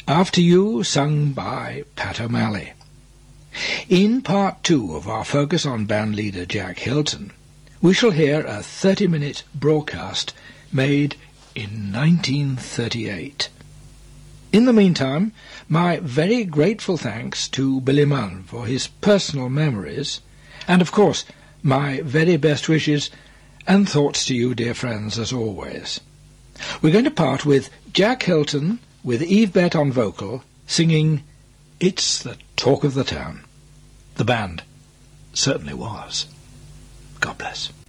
After You, sung by Pat O'Malley. In part 2 of our focus on bandleader Jack Hilton, we shall hear a 30-minute broadcast made in 1938. In the meantime, my very grateful thanks to Billy Munn for his personal memories, and of course my very best wishes and thoughts to you, dear friends, as always. We're going to part with Jack Hilton, with Eve Bett on vocal, singing It's the Talk of the Town. The band certainly was. God bless.